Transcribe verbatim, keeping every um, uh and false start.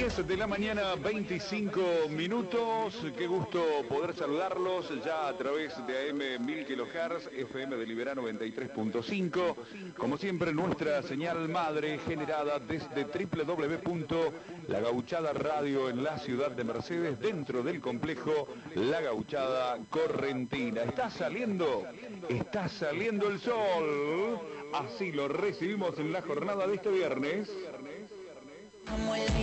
diez de la mañana, veinticinco minutos. Qué gusto poder saludarlos ya a través de A M mil kilohertz, F M de Liberá noventa y tres punto cinco. Como siempre, nuestra señal madre generada desde doble u doble u doble u punto la gauchada radio en la ciudad de Mercedes, dentro del complejo La Gauchada Correntina. Está saliendo, está saliendo el sol. Así lo recibimos en la jornada de este viernes.